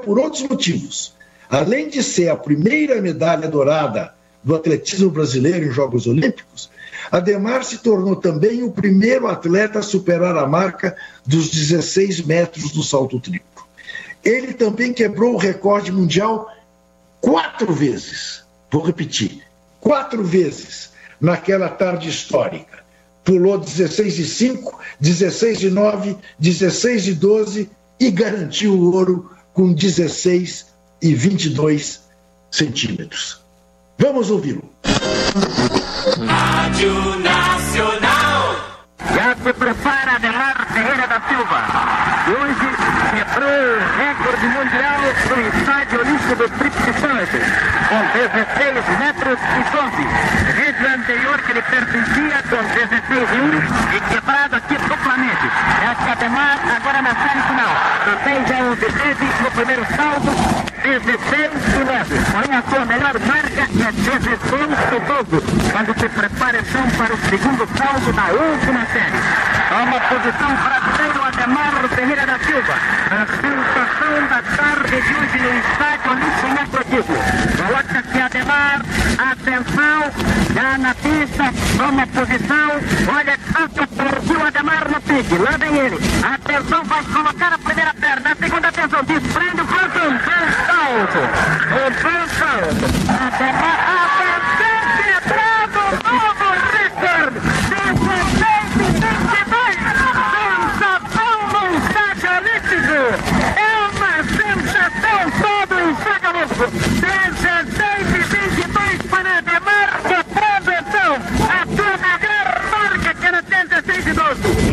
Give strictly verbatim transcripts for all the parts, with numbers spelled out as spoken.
por outros motivos. Além de ser a primeira medalha dourada do atletismo brasileiro em Jogos Olímpicos, Adhemar se tornou também o primeiro atleta a superar a marca dos dezesseis metros do salto triplo. Ele também quebrou o recorde mundial quatro vezes. Vou repetir, quatro vezes naquela tarde histórica. Pulou dezesseis e cinco, dezesseis e nove, dezesseis e doze e garantiu o ouro com dezesseis e vinte e dois centímetros. Vamos ouvi-lo. Rádio Nacional. Já se prepara Adhemar Ferreira da Silva. E hoje quebrou o recorde mundial do Estádio Olímpico do Espírito Santo, com dezesseis metros e doze. Vídeo anterior que ele pertencia com dezesseis e um e quebrado aqui duplamente. Essa Adhemar agora na série final. Também já o teve no primeiro salto, dezesseis e nove. Porém a sua melhor marca é dezesseis e doze. Quando se prepara então para o segundo salto da última série. Toma posição brasileiro Adhemar Ferreira da Silva. A sensação da tarde de hoje no Estádio Olímpico Atletismo. Coloca-se Adhemar, atenção, já na pista, toma posição, olha quanto perdiu Adhemar no pique, lá vem ele. Atenção, vai colocar a primeira perna, a segunda atenção, desprende o quanto, um bom salto, um bom salto. Adhemar, atenção, quebrado, novo recorde, dezesseis e vinte e dois, sensação no Estádio Olímpico, é uma sensação todo o Estádio Olímpico, dezesseis e vinte e dois para Adhemar, quebrando então a sua melhor marca, que era dezesseis e doze.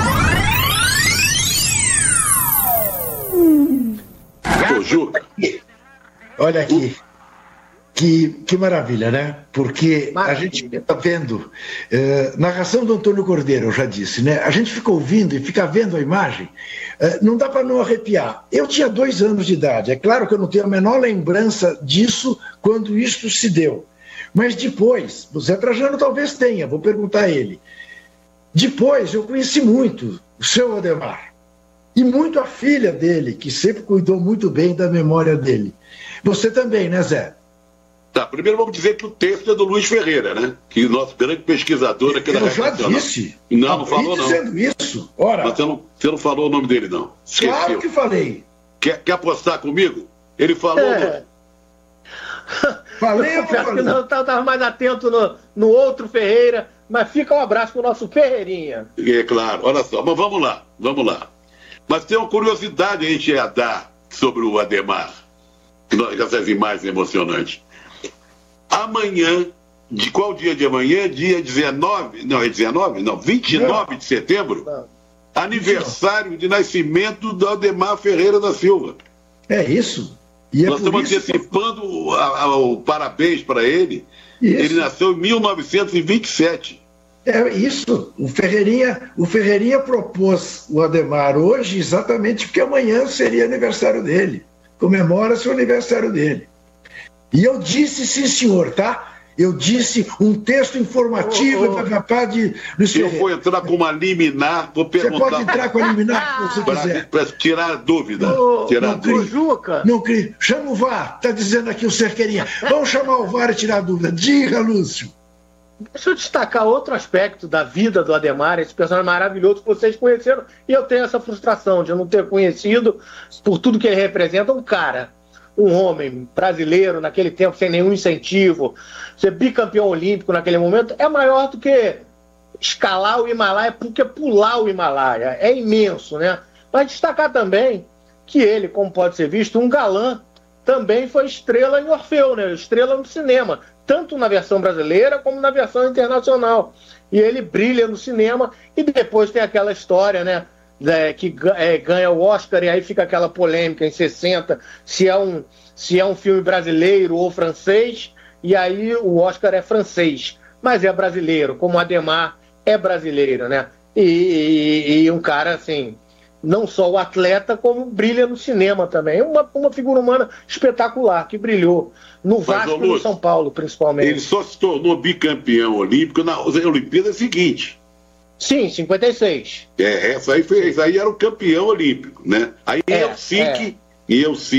Ô, Juca. Olha aqui, que, que maravilha, né? Porque maravilha. A gente fica vendo, eh, narração do Antônio Cordeiro, eu já disse, né? A gente fica ouvindo e fica vendo a imagem, eh, não dá para não arrepiar. Eu tinha dois anos de idade, é claro que eu não tenho a menor lembrança disso quando isto se deu. Mas depois, o Zé Trajano talvez tenha, vou perguntar a ele. Depois eu conheci muito o seu Adhemar. E muito a filha dele, que sempre cuidou muito bem da memória dele. Você também, né, Zé? Tá, primeiro vamos dizer que o texto é do Luiz Ferreira, né? Que é o nosso grande pesquisador aqui da Eu já disse. Não, não falou não. dizendo isso. Ora, Mas você não, você não falou o nome dele, não. Esqueceu. Claro que falei. Quer, quer apostar comigo? Ele falou... É. Falei ou não falei? Não, eu estava mais atento no, no outro Ferreira, mas fica um abraço para o nosso Ferreirinha. É claro, olha só. Mas vamos lá, vamos lá. Mas tem uma curiosidade a gente ia dar sobre o Adhemar. Essas imagens emocionantes. Amanhã, de qual dia de amanhã? Dia dezenove, não, é dezenove? Não, vinte e nove de setembro. Não. Aniversário de nascimento do Adhemar Ferreira da Silva. É isso. E é Nós estamos antecipando que... o, a, o parabéns para ele. Isso. Ele nasceu em mil novecentos e vinte e sete. É isso. O Ferreirinha, o Ferreirinha propôs o Adhemar hoje exatamente porque amanhã seria aniversário dele. Comemora-se o aniversário dele. E eu disse, sim, senhor, tá? Eu disse um texto informativo oh, oh. capaz de... Se eu for entrar com uma liminar, vou perguntar... Você pode entrar com a liminar, se você quiser. Para tirar a dúvida. Oh, tirar não, a dúvida. Juca. Não crie. Chama o V A R, está dizendo aqui o Cerqueirinha. Vamos chamar o V A R e tirar a dúvida. Diga, Lúcio. Deixa eu destacar outro aspecto da vida do Adhemar, esse personagem maravilhoso que vocês conheceram, e eu tenho essa frustração de eu não ter conhecido, por tudo que ele representa, um cara, um homem brasileiro, naquele tempo, sem nenhum incentivo, ser bicampeão olímpico naquele momento, é maior do que escalar o Himalaia, porque pular o Himalaia é imenso, né? Mas destacar também que ele, como pode ser visto, um galã, também foi estrela em Orfeu, né? Estrela no cinema, tanto na versão brasileira como na versão internacional. E ele brilha no cinema e depois tem aquela história, né? É, que é, ganha o Oscar e aí fica aquela polêmica em sessenta se é, um, se é um filme brasileiro ou francês, e aí o Oscar é francês, mas é brasileiro, como Adhemar é brasileiro, né? E, e, e um cara assim, não só o atleta, como brilha no cinema também. Uma, uma figura humana espetacular, que brilhou no Vasco e no São Paulo, principalmente. Ele só se tornou bicampeão olímpico na Olimpíada seguinte. Sim, cinquenta e seis. É, essa aí, foi, essa aí era o campeão olímpico, né? Aí é, Helsinki, é. em Helsinki